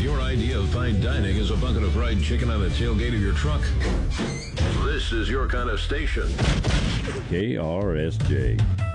your idea of fine dining is a bucket of fried chicken on the tailgate of your truck, this is your kind of station. KRSJ.